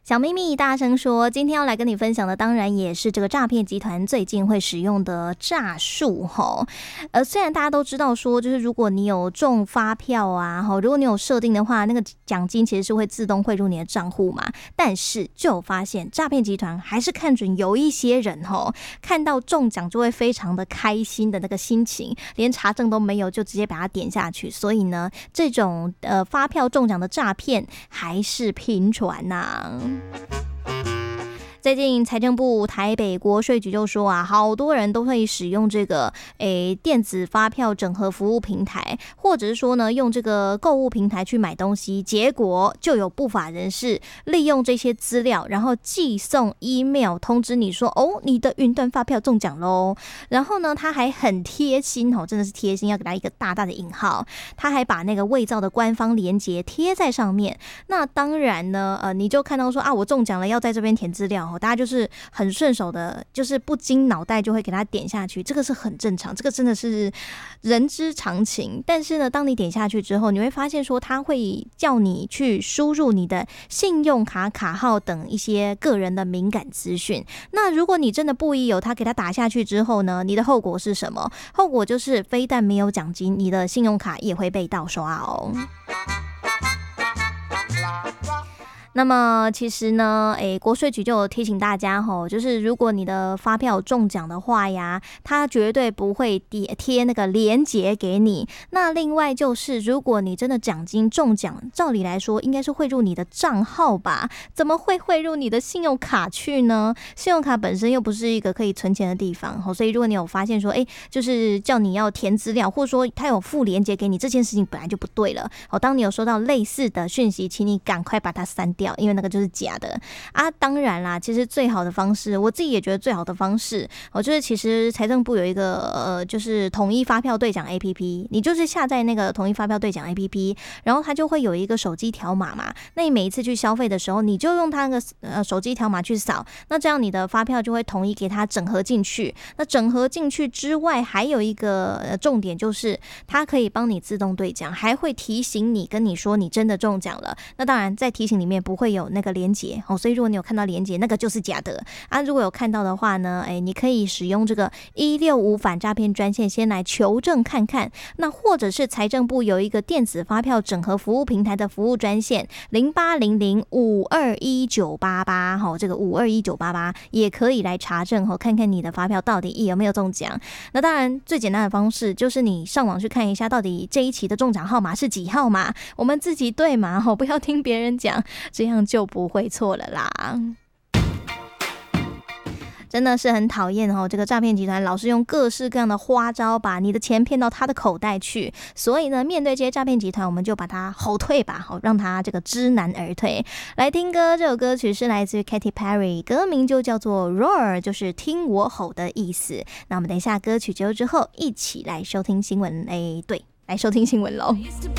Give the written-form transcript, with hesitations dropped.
小秘密大声说，今天要来跟你分享的当然也是这个诈骗集团最近会使用的诈术吼。虽然大家都知道说，就是如果你有中发票啊，如果你有设定的话，那个奖金其实是会自动汇入你的账户嘛。但是就有发现，诈骗集团还是看准有一些人看到中奖就会非常的开心的那个心情，连查证都没有就直接把它点下去。所以呢，这种发票中奖的诈骗还是频传呐。最近财政部台北国税局就说啊，好多人都会使用这个电子发票整合服务平台，或者是说呢用这个购物平台去买东西，结果就有不法人士利用这些资料，然后寄送 email 通知你说你的云端发票中奖咯。然后呢他还很贴心真的是贴心，要给他一个大大的引号，他还把那个伪造的官方连结贴在上面。那当然呢你就看到说啊我中奖了，要在这边填资料，大家就是很顺手的，就是不经脑袋就会给他点下去，这个是很正常，这个真的是人之常情。但是呢，当你点下去之后，你会发现说他会叫你去输入你的信用卡卡号等一些个人的敏感资讯。那如果你真的不疑有他给他打下去之后呢，你的后果是什么？后果就是非但没有奖金，你的信用卡也会被盗刷哦。那么其实呢国税局就有提醒大家就是如果你的发票中奖的话呀，它绝对不会贴那个连结给你。那另外就是如果你真的奖金中奖，照理来说应该是汇入你的账号吧，怎么会汇入你的信用卡去呢？信用卡本身又不是一个可以存钱的地方，所以如果你有发现说就是叫你要填资料，或者说他有附连结给你，这件事情本来就不对了。当你有收到类似的讯息，请你赶快把它删掉，因为那个就是假的啊。当然啦，其实最好的方式，我自己也觉得最好的方式就是其实财政部有一个就是统一发票兑奖 APP， 你就是下载那个统一发票兑奖 APP， 然后它就会有一个手机条码嘛，那你每一次去消费的时候，你就用它那个手机条码去扫，那这样你的发票就会统一给它整合进去。那整合进去之外，还有一个重点就是它可以帮你自动兑奖，还会提醒你跟你说你真的中奖了。那当然在提醒里面不会有那个连结所以如果你有看到连结，那个就是假的啊。如果有看到的话呢你可以使用这个165反诈骗专线先来求证看看。那或者是财政部有一个电子发票整合服务平台的服务专线0800521988这个521988也可以来查证看看你的发票到底有没有中奖。那当然最简单的方式就是你上网去看一下到底这一期的中奖号码是几号嘛，我们自己对嘛不要听别人讲，这样就不会错了啦。真的是很讨厌这个诈骗集团老是用各式各样的花招把你的钱骗到他的口袋去。所以呢，面对这些诈骗集团，我们就把他吼退吧，让他这个知难而退。来听歌，这首歌曲是来自于 Katy Perry， 歌名就叫做 Roar， 就是听我吼的意思。那我们等一下歌曲结束之后，一起来收听新闻。对，来收听新闻喽。